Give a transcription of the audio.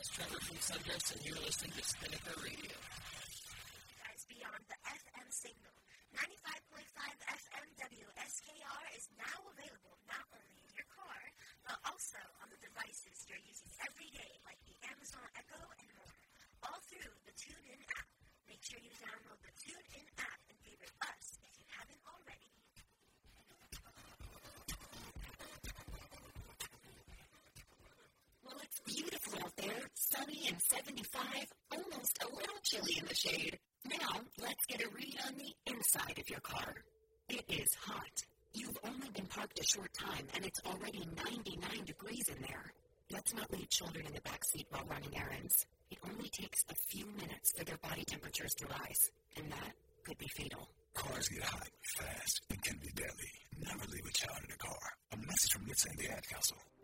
Trevor from Sundress, and you're listening to Spinnaker Radio. Guys, beyond the FM signal, 95.5 FM WSKR is now available not only in your car, but also on the devices you're using every day, like the Amazon Echo and more, all through the TuneIn app. Make sure you download the TuneIn app and favorite us if you haven't already. Well, it's beautiful out there, sunny and 75, almost a little chilly in the shade. Now, let's get a read on the inside of your car. It is hot. You've only been parked a short time, and it's already 99 degrees in there. Let's not leave children in the back seat while running errands. It only takes a few minutes for their body temperatures to rise, and that could be fatal. Cars get hot, fast, and can be deadly. Never leave a child in a car. A message from NHTSA and the Ad Council.